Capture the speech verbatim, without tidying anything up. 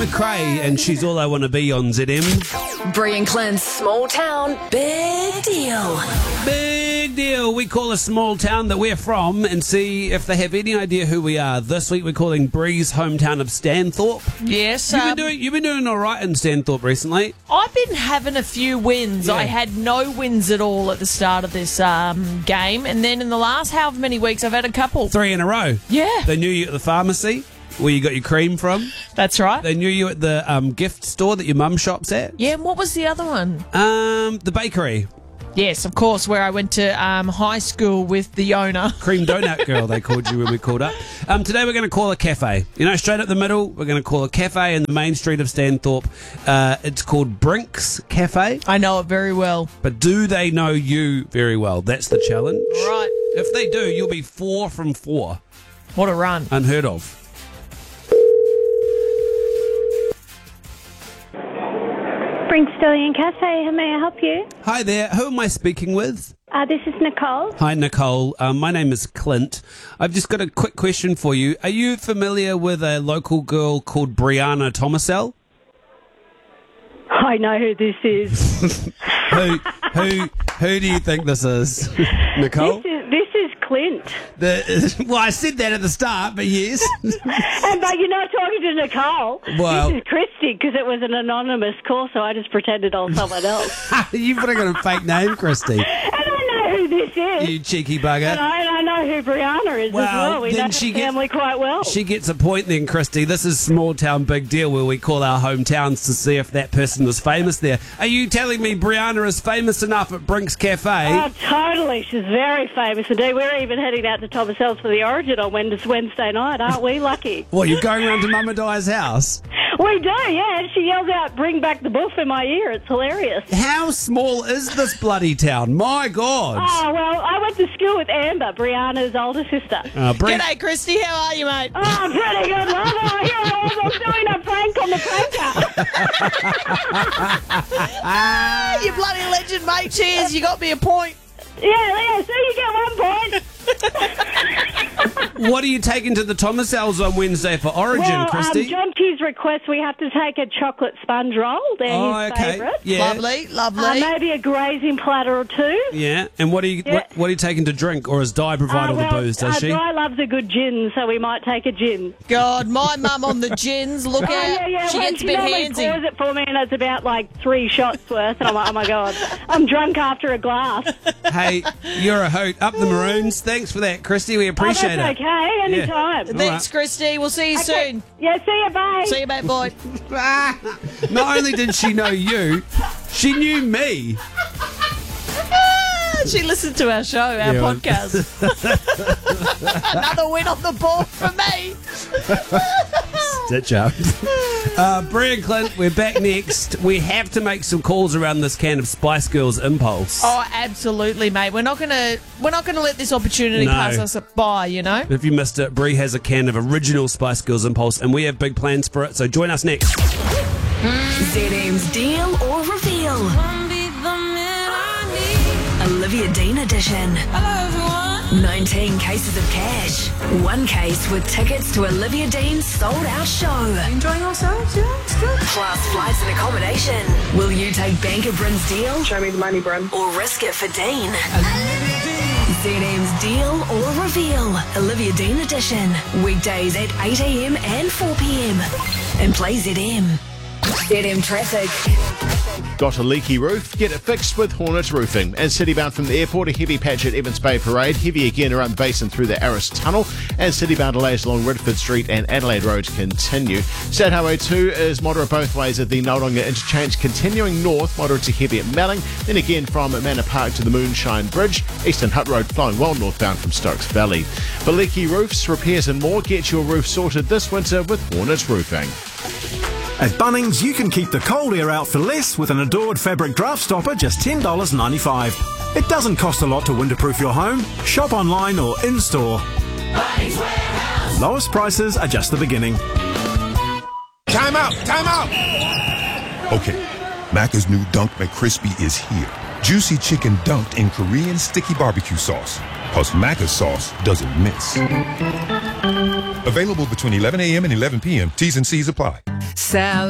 McRae, and She's All I Want to Be on Z M. Bree and Clint's Small Town Big Deal. Big deal. We call a small town that we're from and see if they have any idea who we are. This week we're calling Bree's hometown of Stanthorpe. Yes. You've um, been doing you've been doing all right in Stanthorpe recently. I've been having a few wins. Yeah. I had no wins at all at the start of this um, game, and then in the last however many weeks I've had a couple. Three in a row. Yeah. They knew you at the pharmacy where you got your cream from. That's right. They knew you at the um, gift store that your mum shops at. Yeah, and what was the other one? Um, the bakery. Yes, of course, where I went to um, high school with the owner. Cream donut girl, they called you when we called up. Um, today we're going to call a cafe. You know, straight up the middle, we're going to call a cafe in the main street of Stanthorpe. Uh, it's called Brink's Cafe. I know it very well. But do they know you very well? That's the challenge. Right. If they do, you'll be four from four. What a run. Unheard of. Brinkstonian Cafe, how may I help you? Hi there. Who am I speaking with? Uh, this is Nicole. Hi, Nicole. Um, my name is Clint. I've just got a quick question for you. Are you familiar with a local girl called Brianna Tomasel? I know who this is. who, who, who do you think this is, Nicole? This is, this is Clint. The, well, I said that at the start, but yes. And but you're not talking to Nicole. Well- This is Christy, because it was an anonymous call, so I just pretended I was someone else. You put on a fake name, Christy. And I know who this is. You cheeky bugger. And I, and I know who Brianna is Well, as well. We then know she the family gets- quite well. She gets a point then, Christy. This is Small Town Big Deal, where we call our hometowns to see if that person is famous there. Are you telling me Brianna is famous enough at Brink's Cafe? Oh, totally. She's very famous indeed. We're even heading out to Thomas for the Origin on Wednesday night, aren't we? Lucky. Well, you're going around to Mama Di's house. We do, yeah. And she yells out, "Bring back the boof" in my ear. It's hilarious. How small is this bloody town? My God. Oh, well, I went to school with Amber, Brianna's older sister. Uh, Brink- G'day, Christy. How are you, mate? Oh, I'm pretty good, love. Oh, here I was. I'm doing a prank on the pranker. Ah, you bloody legend, mate. Cheers. You got me a point. Yeah, yeah, so you get one point. What are you taking to the Thomasels on Wednesday for Origin, Well, Christy? um, John Q's request, we have to take a chocolate sponge roll. They're oh, his okay. favourite. Yeah. Lovely, lovely. Uh, maybe a grazing platter or two. Yeah. And what are you Yeah. what, what are you taking to drink, or does Di provide Uh, all the well, booze? Does uh, she? Di loves a good gin, so we might take a gin. God, my mum on the gins. Look Oh, out. yeah, yeah. She well, gets a she bit normally handsy. pours it for me, and it's about like three shots worth. And I'm like, oh my God, I'm drunk after a glass. Hey, you're a hoot. Up the Maroons. Thanks for that, Christy. We appreciate oh, that's it. okay. Anytime. Thanks, Christy. We'll see you Okay. soon. Yeah, see you, bye. See you, mate, boy. Not only did she know you, she knew me. She listened to our show, our Yeah, well- podcast. Another win on the board for me. Stitch up. Uh, Bree and Clint, we're back next. We have to make some calls around this can of Spice Girls Impulse. Oh, absolutely, mate. We're not gonna we're not gonna let this opportunity No. pass us by, you know. If you missed it, Bree has a can of original Spice Girls Impulse, and we have big plans for it, so join us next. Z M's Deal or Reveal. Olivia Dean edition. Hello, everyone. nineteen cases of cash. One case with tickets to Olivia Dean's sold-out show. Enjoying ourselves? Yeah, it's good. Plus flights and accommodation. Will you take Banker Bryn's deal? Show me the money, Bryn. Or risk it for Dean? Z M's Deal or Reveal. Olivia Dean edition. Weekdays at eight a.m. and four p.m. And play Z M. Z M Traffic. Got a leaky roof? Get it fixed with Hornet Roofing. And citybound from the airport, a heavy patch at Evans Bay Parade, heavy again around the basin through the Aris Tunnel, and citybound delays along Redford Street and Adelaide Road continue. State Highway two is moderate both ways at the Nauranga interchange, continuing north, moderate to heavy at Melling, then again from Manor Park to the Moonshine Bridge, Eastern Hutt Road flowing well northbound from Stokes Valley. For leaky roofs, repairs and more, get your roof sorted this winter with Hornet Roofing. At Bunnings, you can keep the cold air out for less with an Adored fabric draft stopper, just ten dollars ninety-five. It doesn't cost a lot to winterproof your home. Shop online or in-store. Bunnings Warehouse. Lowest prices are just the beginning. Time out! Time out! Okay, Macca's new Dunk McCrispy is here. Juicy chicken dunked in Korean sticky barbecue sauce. Cause Macca's sauce doesn't miss. Available between eleven a.m. and eleven p.m. T's and C's apply. Salad.